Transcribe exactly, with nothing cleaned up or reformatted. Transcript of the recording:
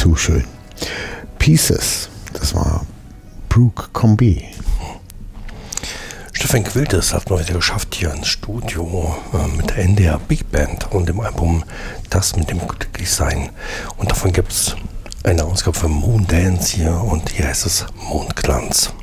zu schön. Pieces, das war Brooke Combi. Stefan Quiltes hat mal wieder geschafft hier ins Studio äh, mit der N D R Big Band und dem Album Das mit dem Glücklichsein. Und davon gibt es eine Ausgabe für Moondance hier und hier heißt es Mondglanz.